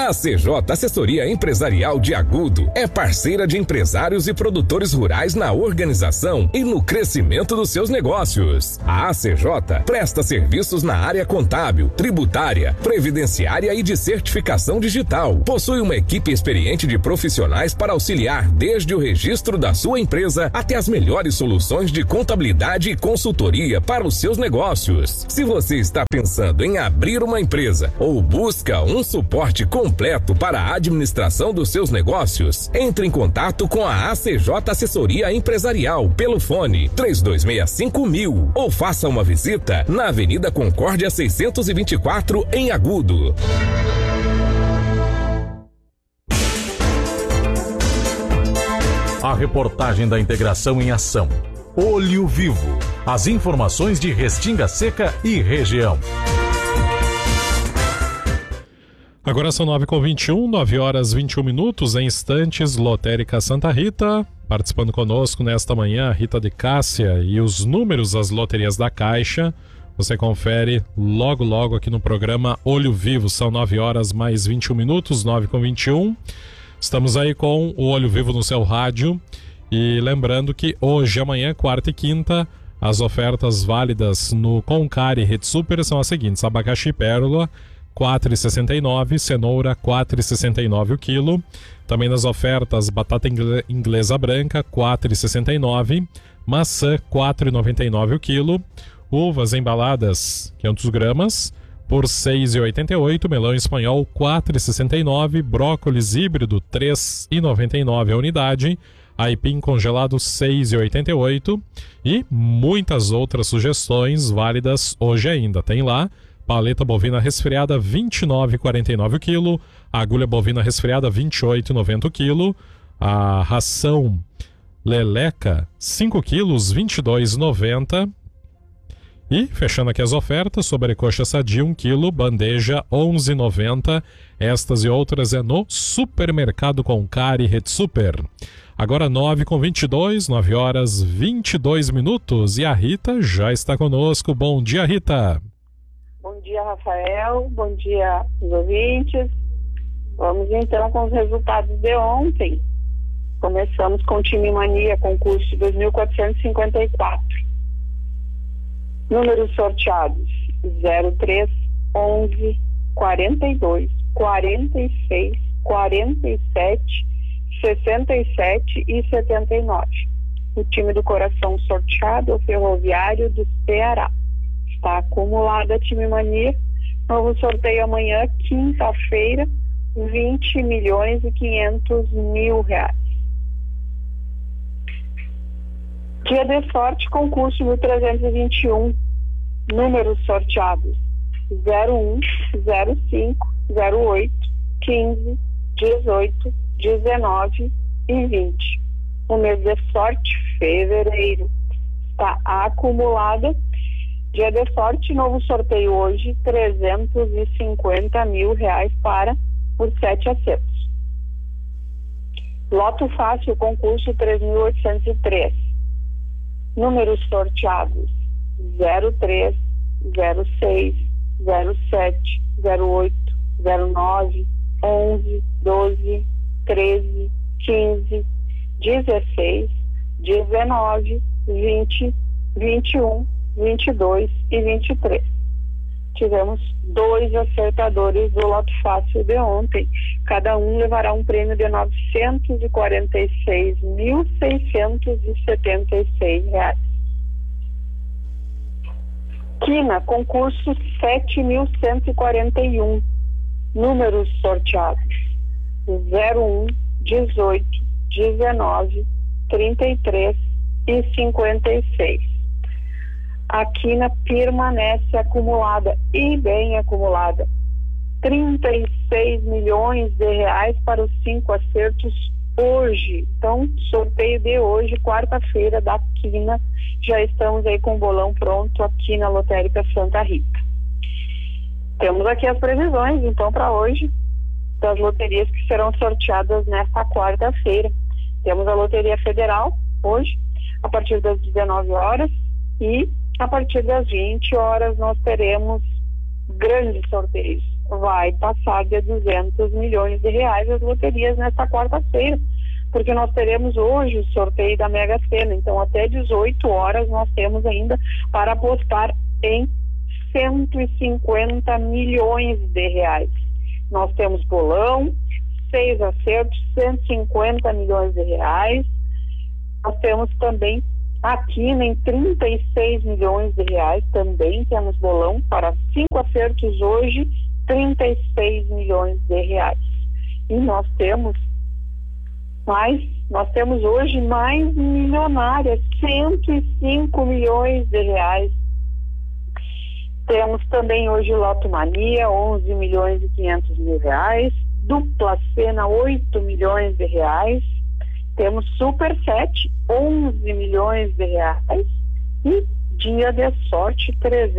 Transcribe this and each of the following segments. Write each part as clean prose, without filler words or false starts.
A CJ Assessoria Empresarial de Agudo é parceira de empresários e produtores rurais na organização e no crescimento dos seus negócios. A ACJ presta serviços na área contábil, tributária, previdenciária e de certificação digital. Possui uma equipe experiente de profissionais para auxiliar desde o registro da sua empresa até as melhores soluções de contabilidade e consultoria para os seus negócios. Se você está pensando em abrir uma empresa ou busca um suporte completo para a administração dos seus negócios, entre em contato com a ACJ Assessoria Empresarial pelo fone 3265.000 ou faça uma visita na Avenida Concórdia 624 em Agudo. A reportagem da integração em ação. Olho Vivo. As informações de Restinga Seca e região. Agora são 9h21, 9h21, em instantes, Lotérica Santa Rita. Participando conosco nesta manhã, Rita de Cássia, e os números das loterias da Caixa. Você confere logo aqui no programa Olho Vivo. São 9h mais 21, 9h21. Estamos aí com o Olho Vivo no seu rádio. E lembrando que hoje, amanhã, quarta e quinta, as ofertas válidas no Concari Rede Super são as seguintes: abacaxi pérola, 4,69, cenoura, 4,69 o quilo. Também nas ofertas, batata inglesa branca, 4,69, maçã, 4,99 o quilo. Uvas embaladas, 500 gramas, por 6,88, melão espanhol, 4,69, brócolis híbrido, 3,99 a unidade, aipim congelado, 6,88 e muitas outras sugestões válidas hoje ainda. Tem lá paleta bovina resfriada, 29,49 o quilo, agulha bovina resfriada, 28,90 o quilo, a ração leleca, 5 quilos, 22,90. E, fechando aqui as ofertas, sobrecoxa sadia 1 kg, bandeja 11,90. Estas e outras é no Supermercado Concari Rede Super. Agora 9h22, 9h22. E a Rita já está conosco. Bom dia, Rita. Bom dia, Rafael. Bom dia, os ouvintes. Vamos então com os resultados de ontem. Começamos com o Time Mania, concurso de 2.454. Números sorteados: 03, 11, 42, 46, 47, 67 e 79. O time do coração sorteado é o Ferroviário do Ceará. Está acumulada a Time Mania. Novo sorteio amanhã, quinta-feira, 20.500.000 reais. Dia de sorte, concurso 1321. Números sorteados: 01, 05, 08, 15, 18, 19 e 20. O mês de sorte, fevereiro, está acumulada. Dia de sorte, novo sorteio hoje, 350.000 reais por 7 acertos. Loto fácil, concurso 3.803. Números sorteados: 03, 06, 07, 08, 09, 11, 12, 13, 15, 16, 19, 20, 21, 22 e 23. Tivemos 2 acertadores do Loto Fácil de ontem. Cada um levará um prêmio de R$ 946.676 reais. Quina, concurso 7.141. Números sorteados: 01, 18, 19, 33 e 56. A quina permanece acumulada, e bem acumulada. 36 milhões de reais para os 5 acertos hoje. Então, sorteio de hoje, quarta-feira, da quina. Já estamos aí com o bolão pronto aqui na Lotérica Santa Rita. Temos aqui as previsões, então, para hoje, das loterias que serão sorteadas nesta quarta-feira. Temos a Loteria Federal, hoje, a partir das 19 horas, e a partir das 20 horas nós teremos grandes sorteios. vai passar de 200 milhões de reais as loterias nesta quarta-feira, porque nós teremos hoje o sorteio da Mega Sena. Então, até 18 horas nós temos ainda para apostar em 150 milhões de reais. Nós temos bolão, 6 acertos, 150 milhões de reais. Nós temos também aqui em 36 milhões de reais, também temos bolão para 5 acertos hoje, 36 milhões de reais. E nós temos hoje mais milionárias, 105 milhões de reais. Temos também hoje Loto Mania, 11 milhões e 500 mil reais, Dupla Sena, 8 milhões de reais, temos Super 7, 11 milhões de reais e Dia de Sorte,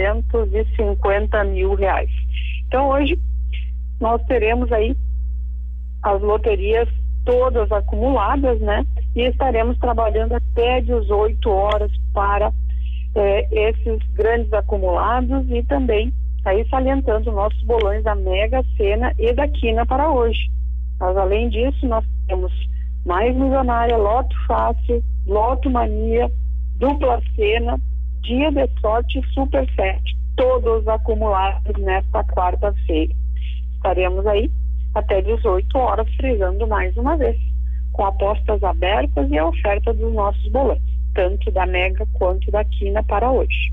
350 mil reais. Então hoje nós teremos aí as loterias todas acumuladas, né? E estaremos trabalhando até 18 horas para esses grandes acumulados e também aí salientando nossos bolões da Mega Sena e da Quina para hoje. Mas além disso, nós temos Mais Milionária, Loto Fácil, Loto Mania, Dupla Sena, Dia de Sorte e Super 7, todos acumulados nesta quarta-feira. Estaremos aí até 18 horas, frisando mais uma vez, com apostas abertas e a oferta dos nossos bolões, tanto da Mega quanto da Quina para hoje.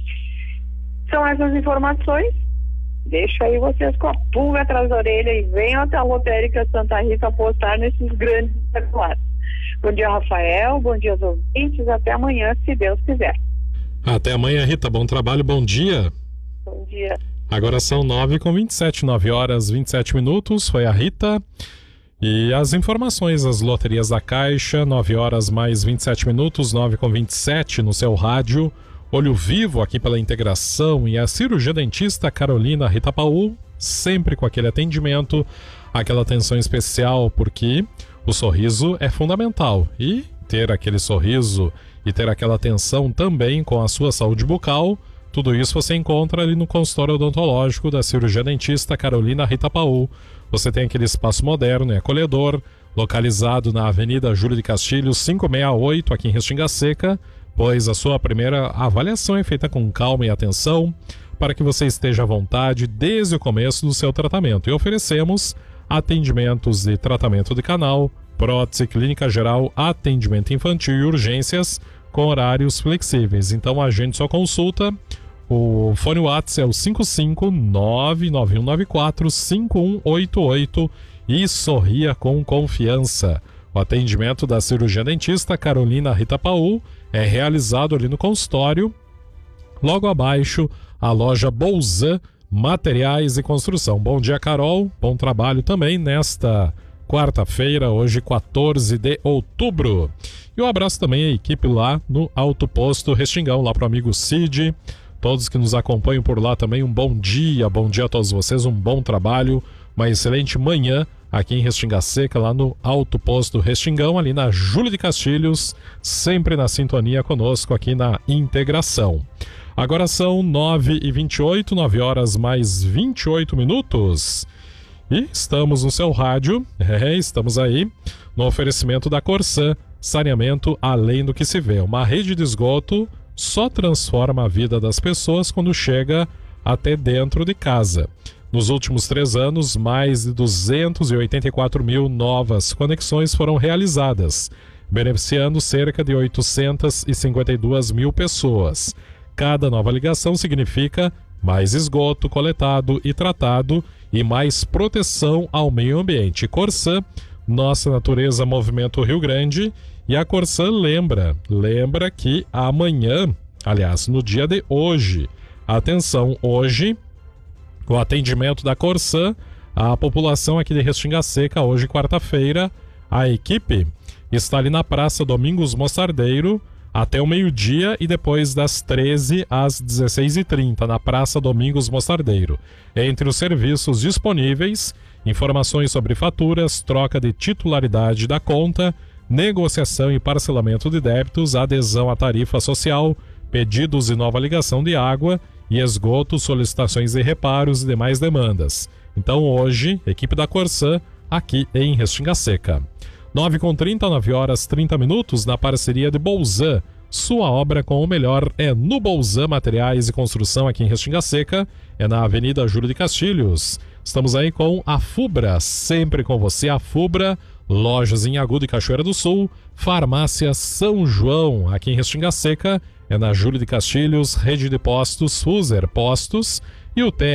São essas informações. Deixo aí vocês com a pulga atrás da orelha e venham até a Lotérica Santa Rita apostar nesses grandes especulados. Bom dia, Rafael. Bom dia aos ouvintes. Até amanhã, se Deus quiser. Até amanhã, Rita. Bom trabalho, bom dia. Bom dia. Agora são 9h27, 9 horas 27 minutos. Foi a Rita. E as informações, as loterias da Caixa, 9 horas mais 27 minutos, 9h27 no seu rádio. Olho Vivo aqui pela Integração e a cirurgia dentista Carolina Rita Paul, sempre com aquele atendimento, aquela atenção especial, porque o sorriso é fundamental. E ter aquele sorriso e ter aquela atenção também com a sua saúde bucal, tudo isso você encontra ali no consultório odontológico da cirurgia dentista Carolina Rita Paul. Você tem aquele espaço moderno e acolhedor, localizado na Avenida Júlio de Castilhos, 568, aqui em Restinga Seca, pois a sua primeira avaliação é feita com calma e atenção para que você esteja à vontade desde o começo do seu tratamento. E oferecemos atendimentos de tratamento de canal, prótese, clínica geral, atendimento infantil e urgências com horários flexíveis. Então agende sua consulta. O fone WhatsApp é o 55991945188 e sorria com confiança. O atendimento da cirurgia dentista Carolina Rita Paul é realizado ali no consultório. Logo abaixo, a loja Bolzan Materiais e Construção. Bom dia, Carol. Bom trabalho também nesta quarta-feira, hoje 14 de outubro. E um abraço também à equipe lá no Alto Posto Restingão, lá para o amigo Cid. Todos que nos acompanham por lá também, um bom dia a todos vocês, um bom trabalho, uma excelente manhã aqui em Restinga Seca, lá no Alto Posto Restingão, ali na Júlio de Castilhos, sempre na sintonia conosco aqui na Integração. Agora são 9h28, 9 horas mais 28 minutos. E estamos no seu rádio, estamos aí no oferecimento da Corsã, saneamento além do que se vê. Uma rede de esgoto só transforma a vida das pessoas quando chega até dentro de casa. Nos últimos 3 anos, mais de 284 mil novas conexões foram realizadas, beneficiando cerca de 852 mil pessoas. Cada nova ligação significa mais esgoto coletado e tratado e mais proteção ao meio ambiente. Corsã, nossa natureza, movimento Rio Grande. E a Corsã lembra que amanhã, aliás, no dia de hoje, atenção, hoje, o atendimento da Corsã, a população aqui de Restinga Seca, hoje quarta-feira, a equipe está ali na Praça Domingos Mostardeiro até o meio-dia e depois das 13 às 16h30 na Praça Domingos Mostardeiro. Entre os serviços disponíveis, informações sobre faturas, troca de titularidade da conta, negociação e parcelamento de débitos, adesão à tarifa social, pedidos de nova ligação de água e esgoto, solicitações de reparos e demais demandas. Então hoje, equipe da Corsan aqui em Restinga Seca. 9h30, 9h30, na parceria de Bolzan. Sua obra com o melhor é no Bolzan Materiais e Construção aqui em Restinga Seca, é na Avenida Júlio de Castilhos. Estamos aí com a Fubra, sempre com você, a Fubra, lojas em Agudo e Cachoeira do Sul, Farmácia São João, aqui em Restinga Seca, é na Júlio de Castilhos, Rede de Postos, Fuser Postos e o